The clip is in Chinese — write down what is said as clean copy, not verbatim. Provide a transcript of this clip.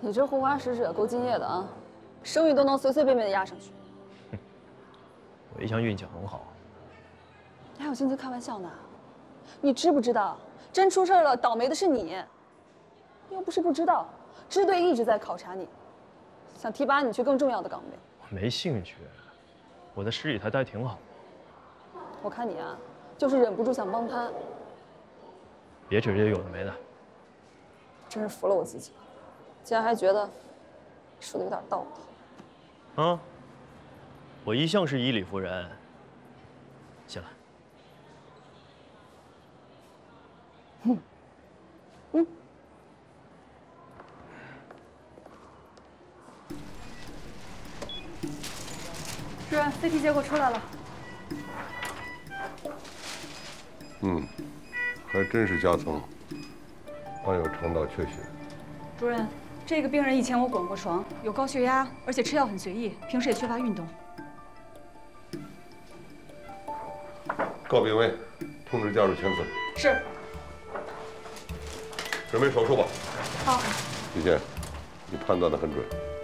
你这护花使者够敬业的啊，生育都能随随便便的压上去。 我一向运气很好。 你还有心情开玩笑呢？你知不知道，真出事了，倒霉的是你。你又不是不知道，支队一直在考察你，想提拔你去更重要的岗位。 我没兴趣，我在十里台待挺好。 我看你啊，就是忍不住想帮他。 别指这些有的没的。 真是服了我自己，竟然还觉得说的有点道理。 啊，我一向是以理服人。行了。 主任 ，CT 结果出来了。 还真是夹层，患有肠道缺血。 主任，这个病人以前我滚过床，有高血压，而且吃药很随意，平时也缺乏运动。 告病危，通知家属签字。 是。 准备手术吧。 好。 李健，你判断的很准。